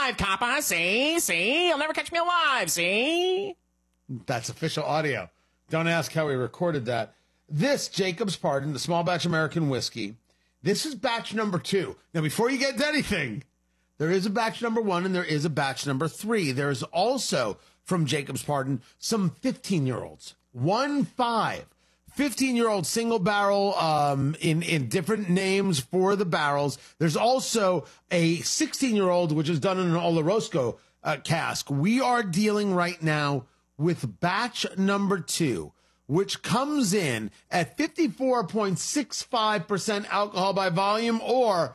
alive, Kappa. See? You'll never catch me alive, see? That's official audio. Don't ask how we recorded that. This, Jacob's Pardon, the small batch American whiskey, this is batch number 2. Now, before you get to anything, there is a batch number 1 and there is a batch number 3. There's also, from Jacob's Pardon, some 15-year-olds. 15-year-old single barrel in different names for the barrels. There's also a 16-year-old, which is done in an Oloroso cask. We are dealing right now with batch number 2, which comes in at 54.65% alcohol by volume or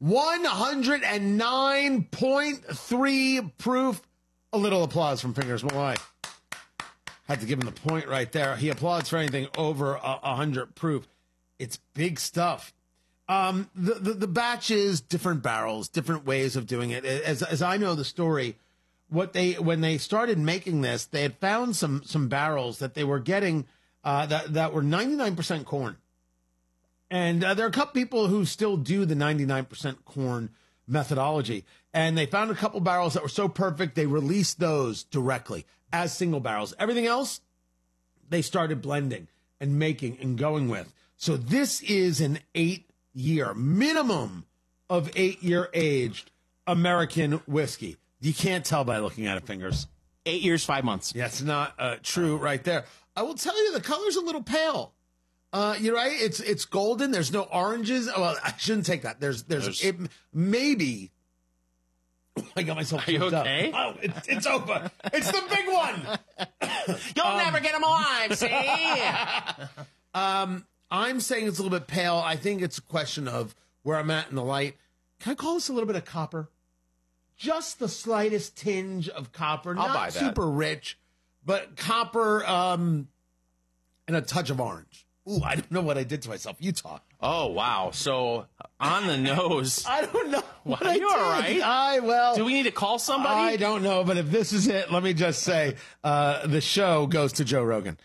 109.3 proof. A little applause from Fingers Malloy. Had to give him the point right there. He applauds for anything over 100 proof. It's big stuff. The batch is different barrels, different ways of doing it. As I know the story, when they started making this, they had found some barrels that they were getting that were 99% corn. And there are a couple people who still do the 99% corn methodology. And they found a couple barrels that were so perfect, they released those directly as single barrels. Everything else, they started blending and making and going with. So this is an 8-year, minimum of 8-year aged American whiskey. You can't tell by looking at it, Fingers. 8 years, 5 months. That's not true right there. I will tell you the color's a little pale. You're right. It's golden. There's no oranges. Well, I shouldn't take that. There's maybe. I got myself. Are you okay? Up. Oh, it's over. It's the big one. You'll never get him alive, see? I'm saying it's a little bit pale. I think it's a question of where I'm at in the light. Can I call this a little bit of copper? Just the slightest tinge of copper. I'll buy that. Not super rich, but copper and a touch of orange. Ooh, I don't know what I did to myself. You talk. Oh, wow. So, on the nose. I don't know. Are you all right? Do we need to call somebody? I don't know, but if this is it, let me just say the show goes to Joe Rogan.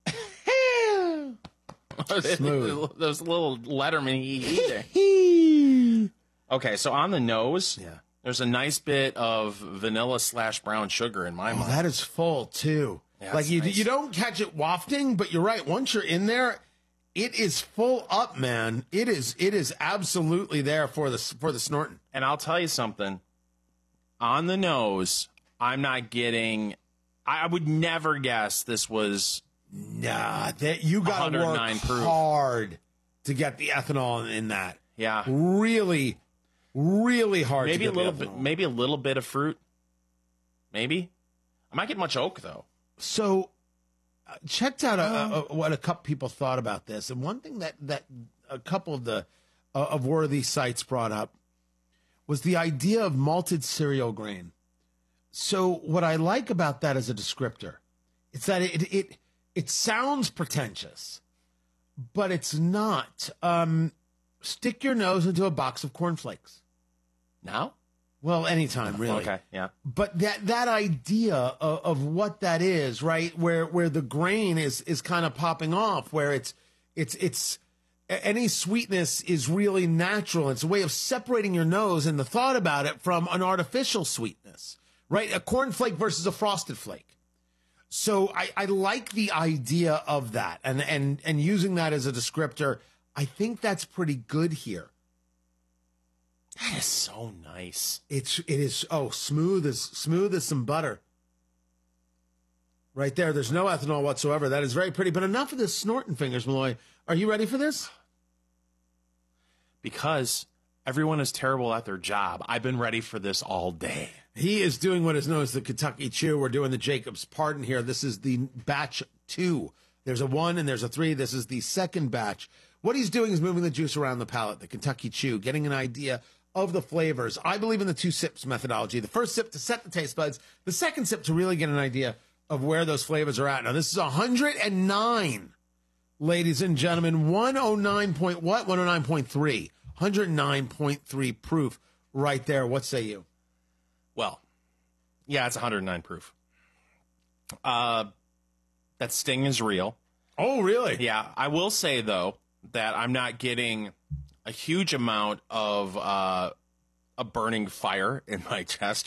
Smooth. Those little Letterman either. Okay, so on the nose, yeah, there's a nice bit of vanilla/brown sugar in my mind. That is full, too. Yeah, like you, nice. You don't catch it wafting, but you're right. Once you're in there, it is full up, man. It is absolutely there for the snorting. And I'll tell you something. On the nose, I'm not getting. I would never guess this was. Nah, you got to work hard to get the ethanol in that. Yeah, really, really hard. Maybe to get a little bit. Maybe a little bit of fruit. Maybe. I might get much oak though. So, checked out what a couple people thought about this, and one thing that a couple of the of worthy sites brought up was the idea of malted cereal grain. So, what I like about that as a descriptor, it's that it sounds pretentious, but it's not. Stick your nose into a box of cornflakes. Now? Well, anytime, really. Okay, yeah. But that idea of what that is, right? Where the grain is kind of popping off, where it's any sweetness is really natural. It's a way of separating your nose and the thought about it from an artificial sweetness, right? A cornflake versus a frosted flake. So I like the idea of that and using that as a descriptor. I think that's pretty good here. That is so nice. It is smooth as some butter. Right there. There's no ethanol whatsoever. That is very pretty. But enough of this snorting, Fingers Malloy. Are you ready for this? Because everyone is terrible at their job. I've been ready for this all day. He is doing what is known as the Kentucky Chew. We're doing the Jacob's Pardon here. This is the batch 2. There's a 1 and there's a 3. This is the second batch. What he's doing is moving the juice around the palate, the Kentucky Chew, getting an idea of the flavors. I believe in the 2 sips methodology. The first sip to set the taste buds. The second sip to really get an idea of where those flavors are at. Now, this is 109, ladies and gentlemen. 109.3. 109.3 proof right there. What say you? Well, yeah, it's 109 proof. That sting is real. Oh, really? Yeah. I will say, though, that I'm not getting a huge amount of a burning fire in my chest